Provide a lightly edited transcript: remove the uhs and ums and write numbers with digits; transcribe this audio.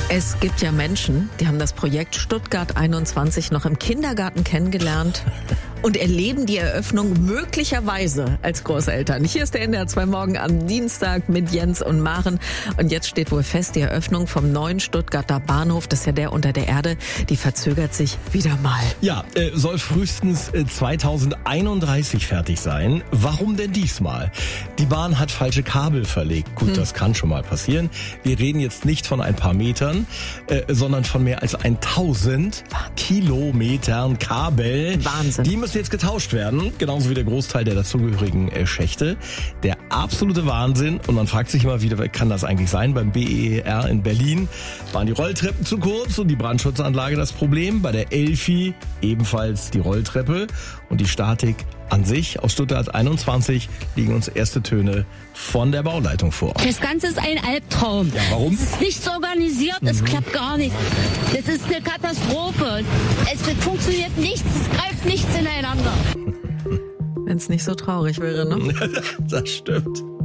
Es gibt ja Menschen, die haben das Projekt Stuttgart 21 noch im Kindergarten kennengelernt und erleben die Eröffnung möglicherweise als Großeltern. Hier ist der NDR 2 Morgen am Dienstag mit Jens und Maren. Und jetzt steht wohl fest, die Eröffnung vom neuen Stuttgarter Bahnhof, das ist ja der unter der Erde, die verzögert sich wieder mal. Ja, soll frühestens 2031 fertig sein. Warum denn diesmal? Die Bahn hat falsche Kabel verlegt. Gut, das kann schon mal passieren. Wir reden jetzt nicht von ein paar Metern, sondern von mehr als 1000 Kilometern Kabel. Wahnsinn. Die müssen jetzt getauscht werden, genauso wie der Großteil der dazugehörigen Schächte. Der absolute Wahnsinn. Und man fragt sich immer wieder, kann das eigentlich sein? Beim BER in Berlin waren die Rolltreppen zu kurz und die Brandschutzanlage das Problem. Bei der Elfi ebenfalls die Rolltreppe und die Statik an sich. Aus Stuttgart 21 liegen uns erste Töne von der Bauleitung vor. Das Ganze ist ein Albtraum. Ja, warum? Es ist nichts organisiert, es klappt gar nicht. Das ist eine Katastrophe. Es funktioniert nichts, es greift nichts ineinander. Wenn es nicht so traurig wäre, ne? Das stimmt.